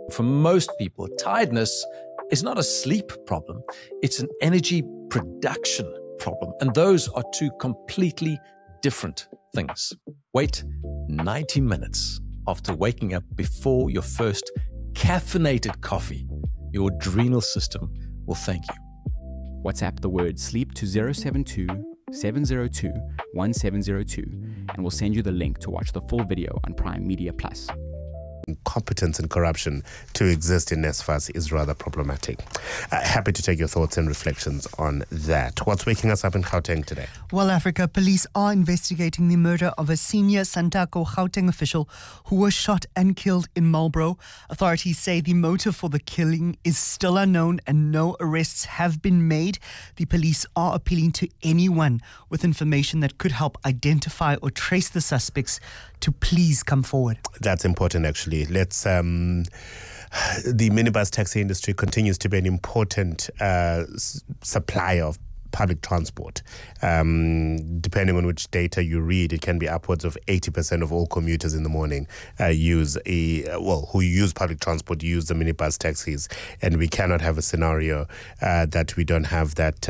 For most people, tiredness is not a sleep problem, it's an energy production problem. And those are two completely different things. Wait 90 minutes after waking up before your first caffeinated coffee. Your adrenal system will thank you. WhatsApp the word sleep to 072 702 1702 and we'll send you the link to watch the full video on Prime Media Plus. Competence and corruption to exist in NSFAS is rather problematic. Happy to take your thoughts and reflections on that. What's waking us up in Gauteng today? Well, Africa, police are investigating the murder of a senior Santaco Gauteng official who was shot and killed in Marlborough. Authorities say the motive for the killing is still unknown and no arrests have been made. The police are appealing to anyone with information that could help identify or trace the suspects to please come forward. That's important, actually. Let's. The minibus taxi industry continues to be an important supplier of public transport. Depending on which data you read, it can be upwards of 80% of all commuters in the morning who use public transport use the minibus taxis, and we cannot have a scenario that we don't have that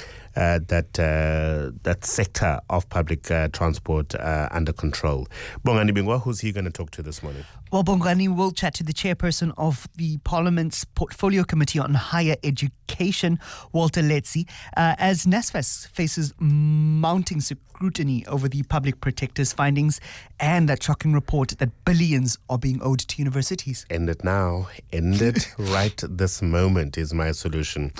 sector of public transport under control. Bongani Bingwa, who's he going to talk to this morning? Well, Bongani will chat to the chairperson of the Parliament's Portfolio Committee on Higher Education, Walter Letzi, as NSFAS faces mounting scrutiny over the public protector's findings and that shocking report that billions are being owed to universities. End it now. End it right this moment is my solution.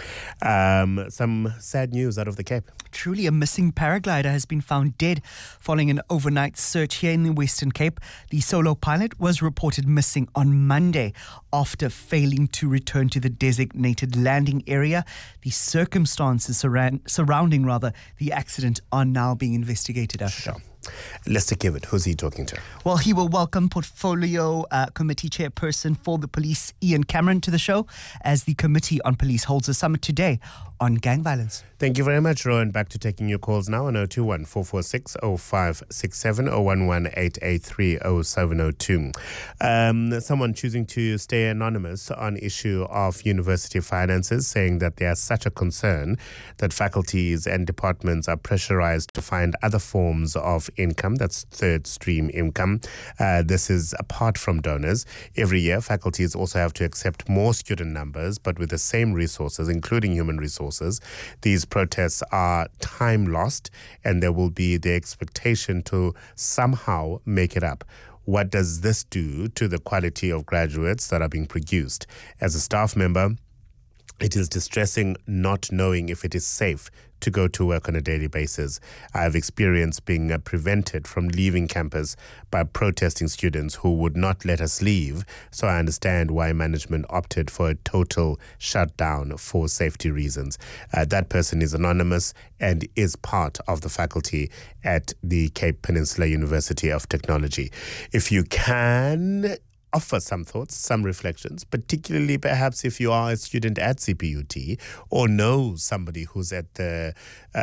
Some sad news out of the Cape. Truly, a missing paraglider has been found dead following an overnight search here in the Western Cape. The solo pilot was reported missing on Monday after failing to return to the designated landing area. The circumstances surrounding the accident are now being investigated. Sure. Lester Kivet, who's he talking to? Well, he will welcome Portfolio Committee Chairperson for the Police, Ian Cameron, to the show as the Committee on Police holds a summit today on gang violence. Thank you very much, Rowan. Back to taking your calls now on 021 446 0567 011 883 0702. Someone choosing to stay anonymous on issue of university finances, saying that there is such a concern that faculties and departments are pressurized to find other forms of income, that's third stream income. This is apart from donors. Every year, faculties also have to accept more student numbers, but with the same resources, including human resources. These protests are time lost, and there will be the expectation to somehow make it up. What does this do to the quality of graduates that are being produced? As a staff member, it is distressing not knowing if it is safe to go to work on a daily basis. I have experienced being prevented from leaving campus by protesting students who would not let us leave, so I understand why management opted for a total shutdown for safety reasons. That person is anonymous and is part of the faculty at the Cape Peninsula University of Technology. If you can offer some thoughts, some reflections, particularly perhaps if you are a student at CPUT or know somebody who's at the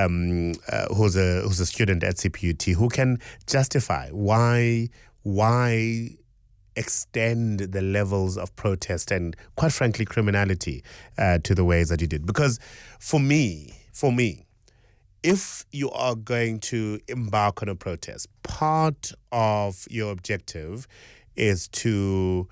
who's a student at CPUT who can justify why extend the levels of protest and, quite frankly, criminality to the ways that you did. Because for me, if you are going to embark on a protest, part of your objective is to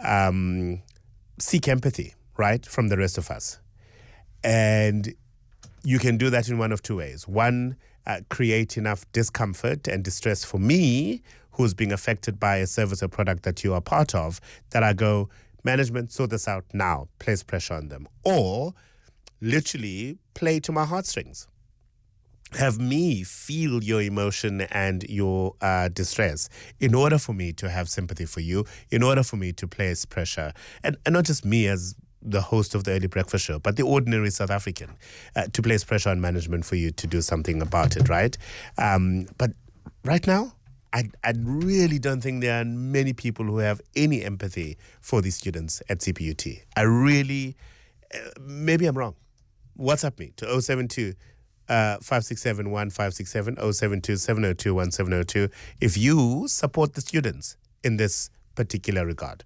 seek empathy, right, from the rest of us. And you can do that in one of two ways. One, create enough discomfort and distress for me, who's being affected by a service or product that you are part of, that I go, management, sort this out now, place pressure on them. Or literally play to my heartstrings. Have me feel your emotion and your distress in order for me to have sympathy for you, in order for me to place pressure. And not just me as the host of the Early Breakfast Show, but the ordinary South African, to place pressure on management for you to do something about it, right? But right now, I really don't think there are many people who have any empathy for these students at CPUT. I really, maybe I'm wrong. WhatsApp me to 072 567 1567 072 702 1702 if you support the students in this particular regard.